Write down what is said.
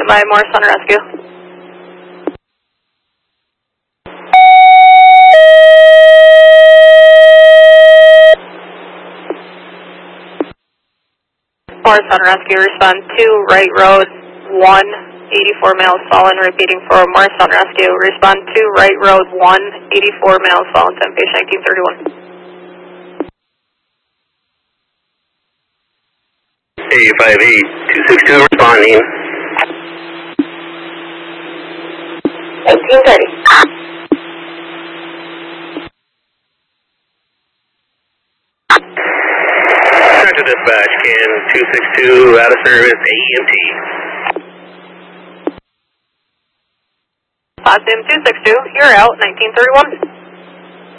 by Morrison Rescue. Morrison Rescue, respond 2, right road 1, 84 males fallen, repeating for Morrison Rescue. Respond 2, right road 1, 84 males fallen, 10 patient 1931. A58, 262 responding. 1830. Central Dispatch, can 262 out of service, AEMT. Positive 262, you're out, 1931.